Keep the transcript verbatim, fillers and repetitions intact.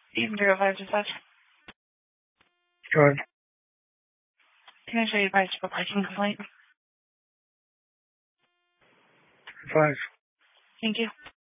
Even zero five dispatch. Go ahead. Can I show you advice for parking complaint? Five. Thank you.